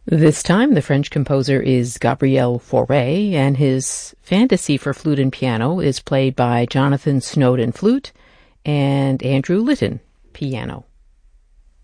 This time the French composer is Gabriel Fauré, and his fantasy for flute and piano is played by Jonathan Snowden flute and Andrew Litton piano.